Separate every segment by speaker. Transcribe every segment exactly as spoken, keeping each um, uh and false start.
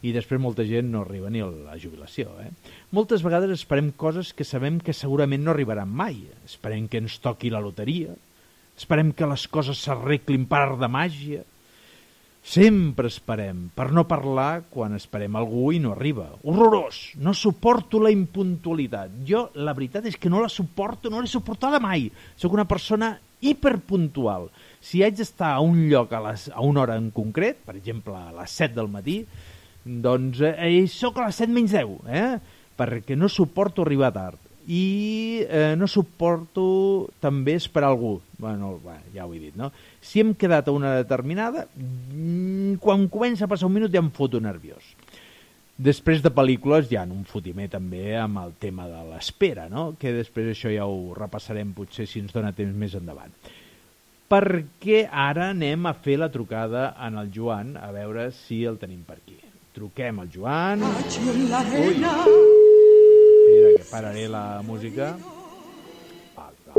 Speaker 1: i després molta gent no arriba ni a la jubilació. Eh? Moltes vegades esperem coses que sabem que segurament no arribaran mai. Esperem que ens toqui la loteria, esperem que les coses s'arreglin per art de màgia. Sempre esperem, per no parlar quan esperem algú i no arriba. Horrorós! No suporto la impuntualitat. Jo, la veritat és que no la suporto, no l'he suportada mai. Soc una persona hiperpuntual. Si haig d'estar a un lloc a, les, a una hora en concret, per exemple a les set del matí, doncs eh, soc a les set menys deu, eh? Perquè no suporto arribar tard. I eh, no suporto també esperar algú. Bueno, ja ho he dit, no? Si hem quedat a una determinada, quan comença a passar un minut ja em foto nerviós. Després de pel·lícules hi ha un fotimer també amb el tema de l'espera, no? Que després això ja ho repassarem potser si ens dona temps més endavant. Perquè ara anem a fer la trucada en el Joan, a veure si el tenim per aquí. Truquem al Joan. Ui! Espera, que pararé la música. Va, va.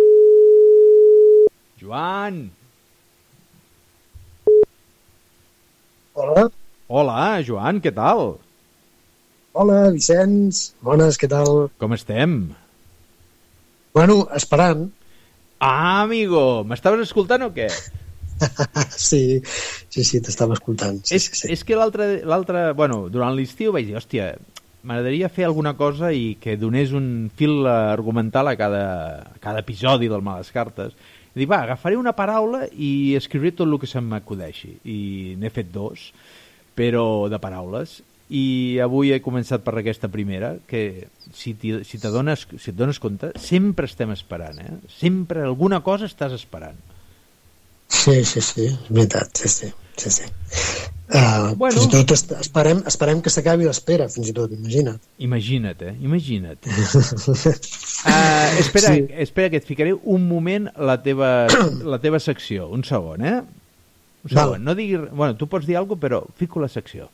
Speaker 1: Joan!
Speaker 2: Hola.
Speaker 1: Hola, Joan, què tal?
Speaker 2: Hola, Vicenç. Bones, què tal?
Speaker 1: Com estem?
Speaker 2: Bueno, esperant.
Speaker 1: Ah, amigo, m'estaves escoltant o què?
Speaker 2: sí, sí, sí, t'estava escoltant. Sí,
Speaker 1: és,
Speaker 2: sí, sí.
Speaker 1: és que l'altre, l'altre, bueno, durant l'estiu vaig dir, hòstia, m'agradaria fer alguna cosa i que donés un fil argumental a cada, a cada episodi del Males Cartes. I dic, va, agafaré una paraula i escriuré tot el que se'm acudeixi. I n'he fet dos, però de paraules. I avui he començat per aquesta primera, que si, si, te dones, si et dones compte, sempre estem esperant, eh? Sempre alguna cosa estàs esperant.
Speaker 2: Sí, sí, sí, és veritat, sí, sí. sí, sí. Uh,
Speaker 1: bueno.
Speaker 2: Fins i tot esperem, esperem que s'acabi l'espera, fins i tot, imagina't.
Speaker 1: Imagina't, eh? Imagina't. uh, espera, sí. espera, que et ficaré un moment la teva, la teva secció, un segon, eh? Un segon, Val. No digui... Bueno, tu pots dir alguna cosa, però fico la secció.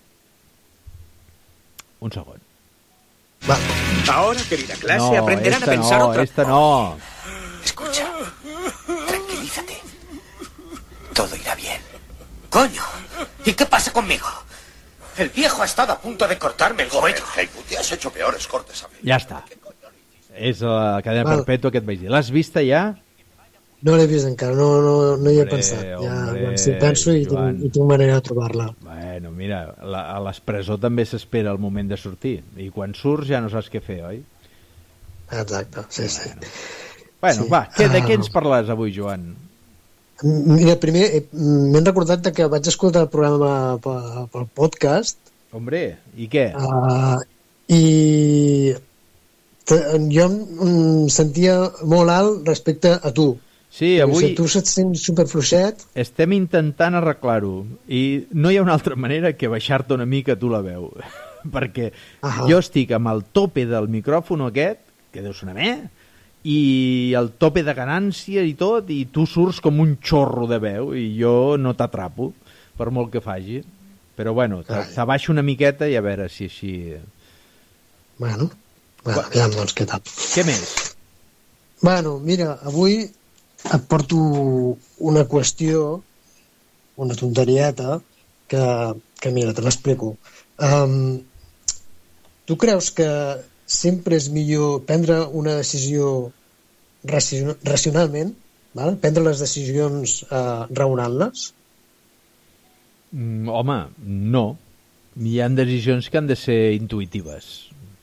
Speaker 1: Un segon.
Speaker 3: Va. Ahora, querida clase, no, aprenderán a pensar
Speaker 1: no,
Speaker 3: otra...
Speaker 1: esta no.
Speaker 3: Escucha, tranquilízate. Todo irá bien. Coño, ¿y qué pasa conmigo? El viejo ha estado a punto de cortarme el cuello.
Speaker 4: Heywood, te has hecho peores cortes a mí.
Speaker 1: Ja està. És la cadena Val. perpètua que et vaig dir. L'has vista ja?
Speaker 2: No l'he vist encara, no, no, no hi he hombre, pensat. Ja, hombre, si penso i tinc, i tinc manera de trobar-la.
Speaker 1: Bueno, mira, la, a l'expressó també s'espera el moment de sortir. I quan surts ja no saps què fer, oi?
Speaker 2: Exacte, sí, sí.
Speaker 1: Bueno, bueno sí. va, què, de què ens parlaràs avui, Joan?
Speaker 2: Mira, primer m'he recordat que vaig escoltar el programa pel podcast.
Speaker 1: Hombre, i què?
Speaker 2: Uh, I jo em sentia molt alt respecte a tu.
Speaker 1: Sí, avui...
Speaker 2: Si tu se't sents superfluixet...
Speaker 1: Estem intentant arreglar-ho i no hi ha una altra manera que baixar-te una mica tu la veu. Perquè Aha. jo estic amb el tope del micròfon aquest, que deu sonar bé, i el tope de ganància i tot, i tu surts com un xorro de veu i jo no t'atrapo, per molt que faci. Però bueno, t'abaixo una miqueta i a veure si així...
Speaker 2: Bueno, bueno ja doncs què tal.
Speaker 1: Què més?
Speaker 2: Bueno, mira, avui et porto una qüestió, una tonterieta, que, que mira, te l'explico. Um, tu creus que sempre és millor prendre una decisió racionalment, val? Prendre les decisions uh, raonant-les?
Speaker 1: Mm, home, no. Hi ha decisions que han de ser intuïtives.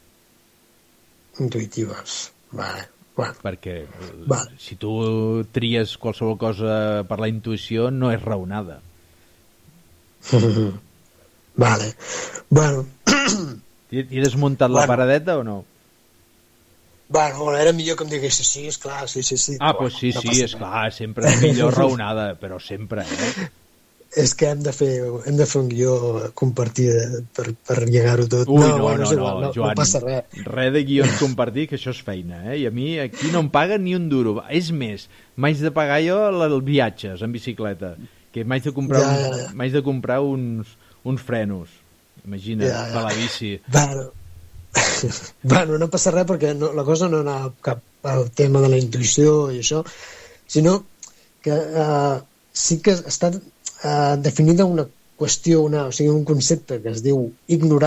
Speaker 2: Intuïtives, vale. Bueno,
Speaker 1: perquè
Speaker 2: vale.
Speaker 1: Si tu tries qualsevol cosa per la intuïció no és raonada.
Speaker 2: Vale. Bueno.
Speaker 1: T'hi has muntat bueno. la paradeta o no?
Speaker 2: Bueno, era millor que em diguessis sí, esclar, sí, sí, sí.
Speaker 1: Ah, doncs pues sí, no sí, esclar, sempre és millor raonada, però sempre, eh?
Speaker 2: És que hem de fer, hem de fer un guió compartit per, per llegar-ho tot.
Speaker 1: Ui, no,
Speaker 2: no, bueno,
Speaker 1: no,
Speaker 2: igual,
Speaker 1: no,
Speaker 2: no,
Speaker 1: Joan,
Speaker 2: no passa res.
Speaker 1: Res de guions compartit, que això és feina, eh? I a mi aquí no em paguen ni un duro. És més, m'haig de pagar jo els viatges en bicicleta, que m'haig de comprar, ja, ja, ja. m'haig de comprar uns, uns frenos. Imagina't, ja, ja. de la bici.
Speaker 2: Bueno, bueno, no passa res perquè no, la cosa no anava cap al tema de la intuïció i això, sinó que uh, sí que està uh, definida una qüestió, una, o sigui, un concepte que es diu ignorar